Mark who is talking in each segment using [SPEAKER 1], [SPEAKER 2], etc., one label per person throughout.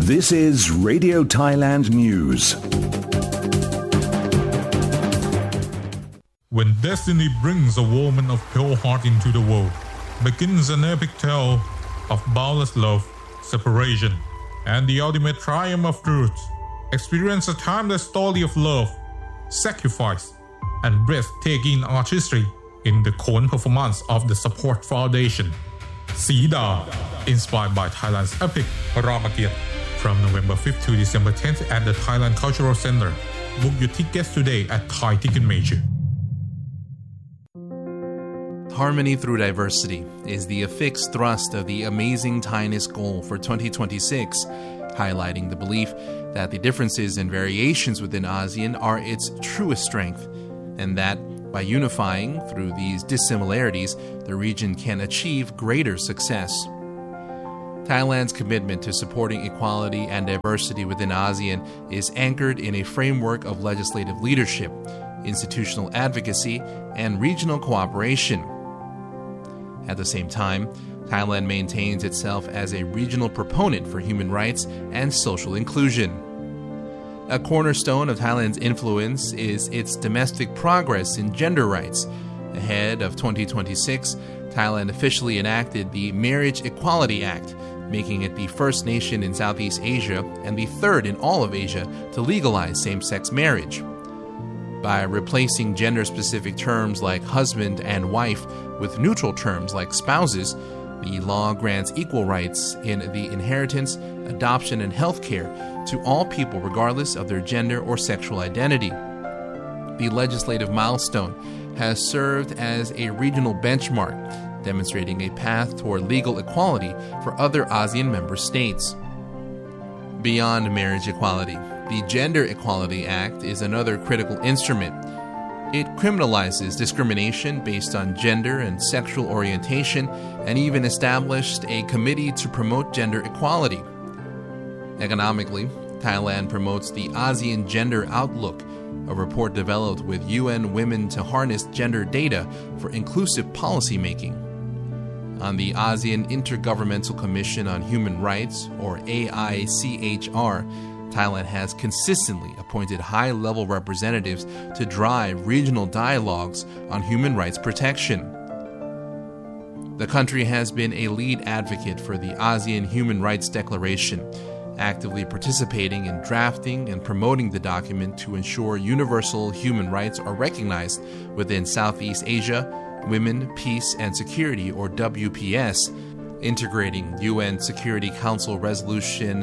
[SPEAKER 1] This is Radio Thailand News.
[SPEAKER 2] When destiny brings a woman of pure heart into the world, begins an epic tale of boundless love, separation, and the ultimate triumph of truth. Experience a timeless story of love, sacrifice, and breathtaking artistry in the Khon performance of the Support Foundation. Sida, inspired by Thailand's epic Ramakiat, from November 5th to December 10th at the Thailand Cultural Center. Book your tickets today at Thai Ticket Major.
[SPEAKER 3] Harmony through diversity is the affixed thrust of the Amazing Thainess goal for 2026, highlighting the belief that the differences and variations within ASEAN are its truest strength, and that by unifying through these dissimilarities, the region can achieve greater success. Thailand's commitment to supporting equality and diversity within ASEAN is anchored in a framework of legislative leadership, institutional advocacy, and regional cooperation. At the same time, Thailand maintains itself as a regional proponent for human rights and social inclusion. A cornerstone of Thailand's influence is its domestic progress in gender rights. Ahead of 2026, Thailand officially enacted the Marriage Equality Act, making it the first nation in Southeast Asia and the third in all of Asia to legalize same-sex marriage. By replacing gender-specific terms like husband and wife with neutral terms like spouses, the law grants equal rights in the inheritance, adoption, and health care to all people regardless of their gender or sexual identity. The legislative milestone has served as a regional benchmark, demonstrating a path toward legal equality for other ASEAN member states. Beyond marriage equality, the Gender Equality Act is another critical instrument. It criminalizes discrimination based on gender and sexual orientation and even established a committee to promote gender equality. Economically, Thailand promotes the ASEAN Gender Outlook, a report developed with UN Women to harness gender data for inclusive policymaking. On the ASEAN Intergovernmental Commission on Human Rights, or AICHR, Thailand has consistently appointed high-level representatives to drive regional dialogues on human rights protection. The country has been a lead advocate for the ASEAN Human Rights Declaration, actively participating in drafting and promoting the document to ensure universal human rights are recognized within Southeast Asia, Women, Peace and Security, or WPS, integrating UN Security Council Resolution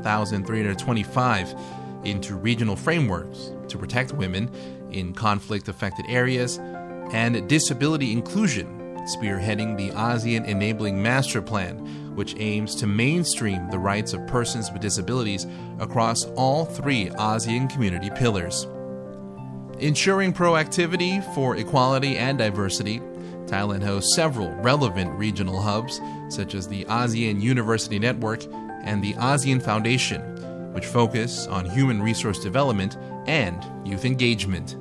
[SPEAKER 3] 1325 into regional frameworks to protect women in conflict-affected areas, and disability inclusion, spearheading the ASEAN Enabling Master Plan, which aims to mainstream the rights of persons with disabilities across all three ASEAN community pillars. Ensuring proactivity for equality and diversity, Thailand hosts several relevant regional hubs, such as the ASEAN University Network and the ASEAN Foundation, which focus on human resource development and youth engagement.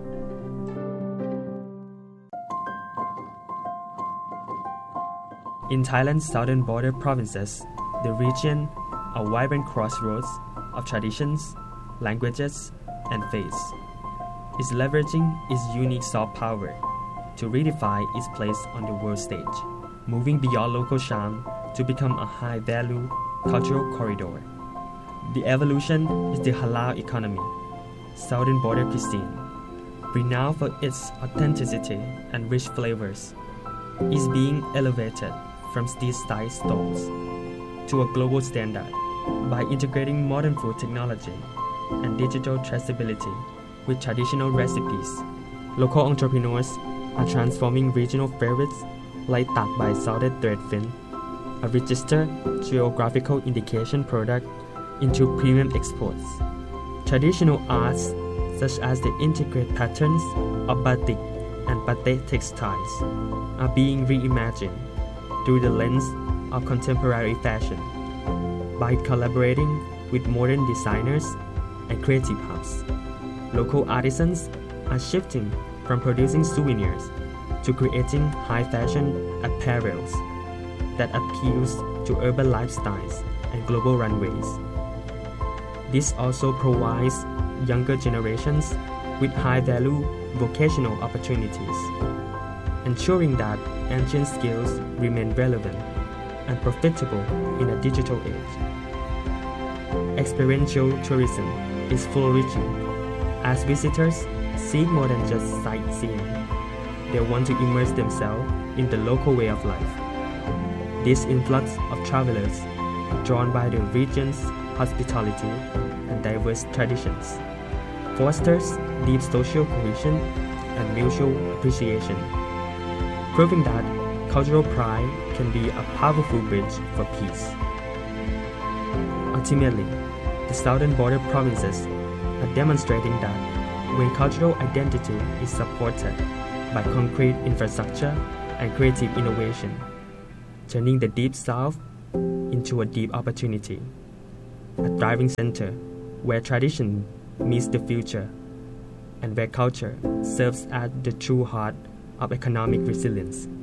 [SPEAKER 4] In Thailand's southern border provinces, the region, a vibrant crossroads of traditions, languages, and faiths, is leveraging its unique soft power to redefine its place on the world stage, moving beyond local charm to become a high-value cultural corridor. The evolution is the halal economy, southern border cuisine, renowned for its authenticity and rich flavors, is being elevated from street-style stalls to a global standard by integrating modern food technology and digital traceability with traditional recipes. Local entrepreneurs are transforming regional favorites like Tak by Salted Threadfin, a registered geographical indication product, into premium exports. Traditional arts such as the intricate patterns of batik and batik textiles are being reimagined through the lens of contemporary fashion by collaborating with modern designers and creative hubs. Local artisans are shifting from producing souvenirs to creating high-fashion apparels that appeals to urban lifestyles and global runways. This also provides younger generations with high-value vocational opportunities, ensuring that ancient skills remain relevant and profitable in a digital age. Experiential tourism is flourishing as visitors seek more than just sightseeing. They want to immerse themselves in the local way of life. This influx of travelers, drawn by the region's hospitality and diverse traditions, fosters deep social cohesion and mutual appreciation, proving that cultural pride can be a powerful bridge for peace. Ultimately, the southern border provinces are demonstrating that when cultural identity is supported by concrete infrastructure and creative innovation, turning the Deep South into a deep opportunity, a thriving center where tradition meets the future and where culture serves as the true heart of economic resilience.